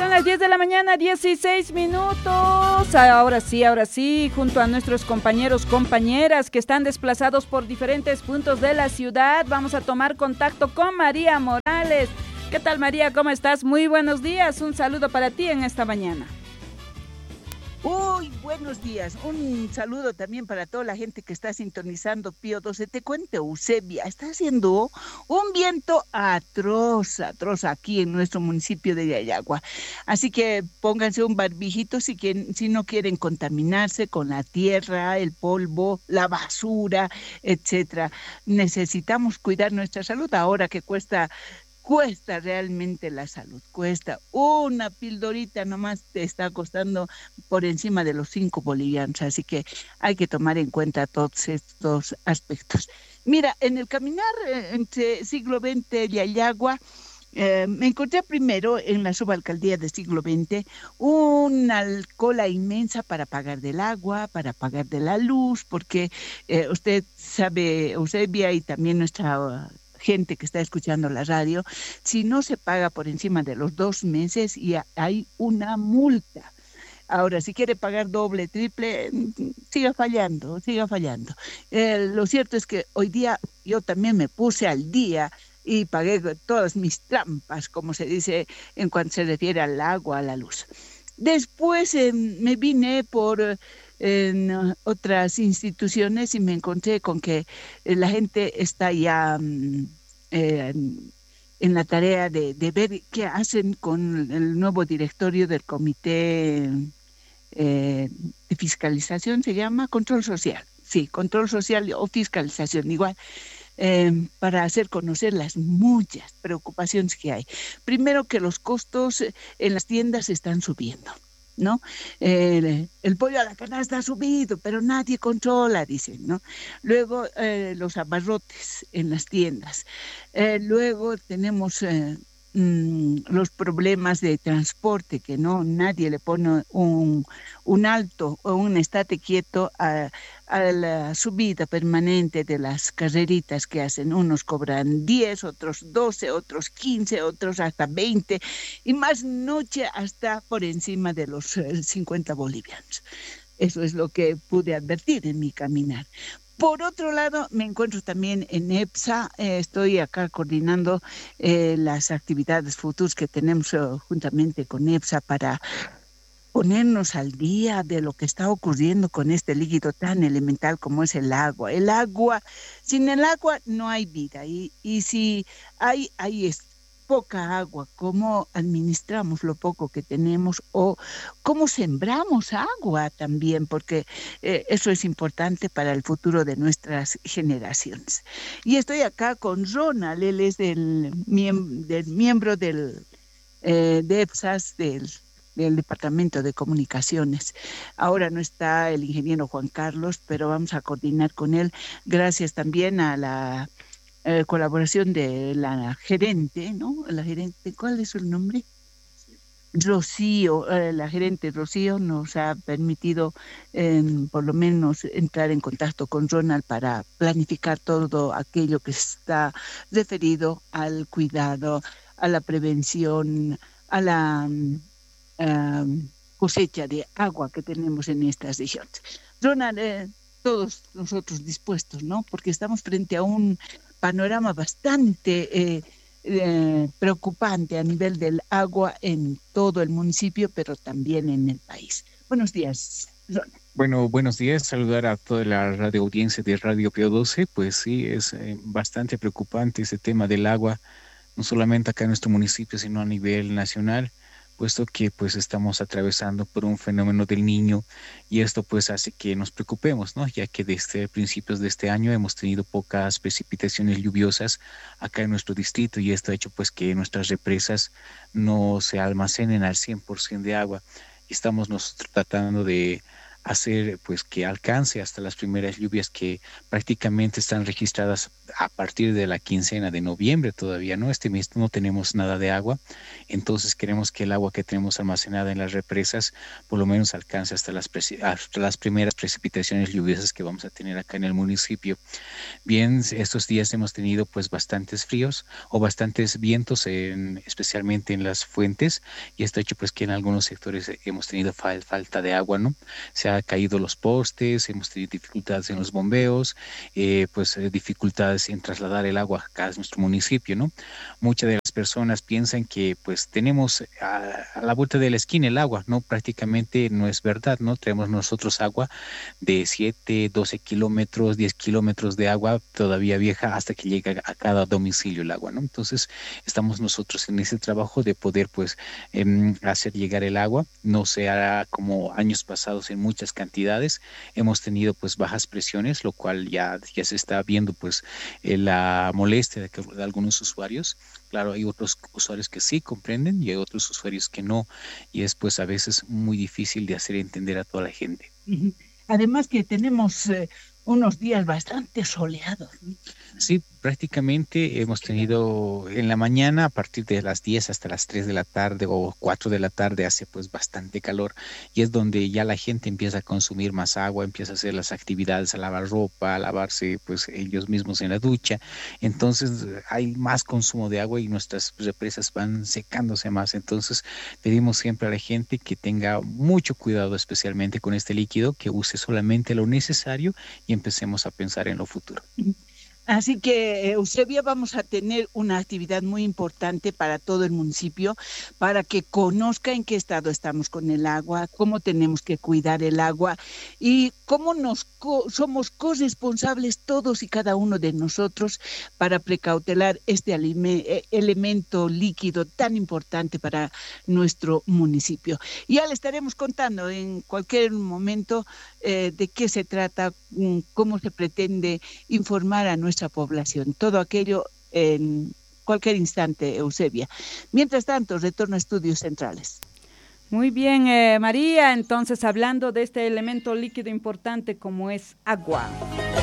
Son las 10 de la mañana, 16 minutos. Ahora sí, junto a nuestros compañeros, compañeras que están desplazados por diferentes puntos de la ciudad, vamos a tomar contacto con María Morales. ¿Qué tal, María? ¿Cómo estás? Muy buenos días. Un saludo para ti en esta mañana. Uy, buenos días. Un saludo también para toda la gente que está sintonizando Pío 12. Te cuento, Eusebia, está haciendo un viento atroz aquí en nuestro municipio de Yayagua. Así que pónganse un barbijito si no quieren contaminarse con la tierra, el polvo, la basura, etcétera. Necesitamos cuidar nuestra salud ahora que cuesta realmente la salud, cuesta. Una pildorita nomás te está costando por encima de los 5 bolivianos, así que hay que tomar en cuenta todos estos aspectos. Mira, en el caminar entre siglo XX y Yayagua, me encontré primero en la subalcaldía de siglo XX una cola inmensa para pagar del agua, para pagar de la luz, porque usted sabe, Eusebia, y también nuestra gente que está escuchando la radio, si no se paga por encima de los 2 meses, ya hay una multa. Ahora, si quiere pagar doble, triple, siga fallando. Lo cierto es que hoy día yo también me puse al día y pagué todas mis trampas, como se dice en cuanto se refiere al agua, a la luz. Después me vine por en otras instituciones y me encontré con que la gente está ya en la tarea de ver qué hacen con el nuevo directorio del Comité de Fiscalización, se llama Control Social. Sí, Control Social o Fiscalización, igual. Para hacer conocer las muchas preocupaciones que hay. Primero, que los costos en las tiendas están subiendo, ¿no? El pollo a la canasta ha subido, pero nadie controla, dicen, ¿no? Luego, los abarrotes en las tiendas. Luego tenemos los problemas de transporte, que no nadie le pone un alto o un estate quieto a la subida permanente de las carreritas que hacen. Unos cobran 10, otros 12, otros 15, otros hasta 20, y más noche hasta por encima de los 50 bolivianos. Eso es lo que pude advertir en mi caminar. Por otro lado, me encuentro también en EPSA. Estoy acá coordinando las actividades futuras que tenemos juntamente con EPSA para ponernos al día de lo que está ocurriendo con este líquido tan elemental como es el agua. El agua, sin el agua no hay vida, y si hay poca agua, ¿cómo administramos lo poco que tenemos o cómo sembramos agua también? Porque eso es importante para el futuro de nuestras generaciones. Y estoy acá con Ronald, él es del miembro de EPSAS, del Departamento de Comunicaciones. Ahora no está el ingeniero Juan Carlos, pero vamos a coordinar con él, gracias también a la colaboración de la gerente, ¿no? La gerente, ¿cuál es su nombre? Rocío, la gerente Rocío nos ha permitido por lo menos entrar en contacto con Ronald para planificar todo aquello que está referido al cuidado, a la prevención, a la cosecha de agua que tenemos en estas regiones. Ronald, todos nosotros dispuestos, ¿no? Porque estamos frente a un panorama bastante preocupante a nivel del agua en todo el municipio, pero también en el país. Buenos días, Ronald. Bueno, buenos días. Saludar a toda la radio audiencia de Radio Pío 12. Pues sí, es bastante preocupante ese tema del agua, no solamente acá en nuestro municipio, sino a nivel nacional, puesto que pues estamos atravesando por un fenómeno del Niño, y esto pues hace que nos preocupemos, ¿no? Ya que desde principios de este año hemos tenido pocas precipitaciones lluviosas acá en nuestro distrito, y esto ha hecho pues que nuestras represas no se almacenen al 100% de agua. Y estamos nosotros tratando de hacer pues que alcance hasta las primeras lluvias que prácticamente están registradas a partir de la quincena de noviembre todavía, ¿no? Este mes no tenemos nada de agua, entonces queremos que el agua que tenemos almacenada en las represas por lo menos alcance hasta las primeras precipitaciones lluviosas que vamos a tener acá en el municipio. Bien, estos días hemos tenido pues bastantes fríos o bastantes vientos, especialmente en las fuentes, y esto ha hecho pues que en algunos sectores hemos tenido falta de agua, ¿no? Se han caído los postes, hemos tenido dificultades en los bombeos, dificultades en trasladar el agua acá a nuestro municipio, ¿no? Muchas de las personas piensan que pues tenemos a la vuelta de la esquina el agua, ¿no? Prácticamente no es verdad, ¿no? Tenemos nosotros agua de 7, 12 kilómetros, 10 kilómetros de agua todavía vieja hasta que llega a cada domicilio el agua, ¿no? Entonces estamos nosotros en ese trabajo de poder pues hacer llegar el agua, no se hará como años pasados en muchas cantidades, hemos tenido pues bajas presiones, lo cual ya se está viendo pues la molestia de algunos usuarios. Claro, hay otros usuarios que sí comprenden y hay otros usuarios que no, y es pues a veces muy difícil de hacer entender a toda la gente. Ujú. Además que tenemos unos días bastante soleados, ¿no? Sí, prácticamente hemos tenido en la mañana a partir de las 10 hasta las 3 de la tarde o 4 de la tarde hace pues bastante calor y es donde ya la gente empieza a consumir más agua, empieza a hacer las actividades, a lavar ropa, a lavarse pues ellos mismos en la ducha. Entonces hay más consumo de agua y nuestras represas van secándose más. Entonces pedimos siempre a la gente que tenga mucho cuidado especialmente con este líquido, que use solamente lo necesario y empecemos a pensar en lo futuro. Así que, Eusebia, vamos a tener una actividad muy importante para todo el municipio, para que conozca en qué estado estamos con el agua, cómo tenemos que cuidar el agua y cómo somos corresponsables todos y cada uno de nosotros para precautelar este elemento líquido tan importante para nuestro municipio. Ya le estaremos contando en cualquier momento de qué se trata, cómo se pretende informar a nuestra población. Todo aquello en cualquier instante, Eusebia. Mientras tanto, retorno a estudios centrales. Muy bien, María, entonces hablando de este elemento líquido importante como es agua.